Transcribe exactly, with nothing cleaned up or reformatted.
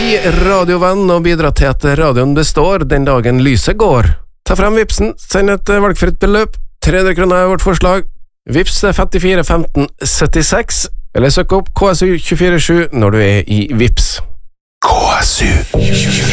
Bli radiovenn og bidra til at radioen består den dagen lyset går. Ta frem Vipsen, send et valgfritt beløp. tre hundre kroner er vårt forslag. Vips femtifire femten syttiseks, eller søk opp K S U to fire sju når du er i Vips. K S U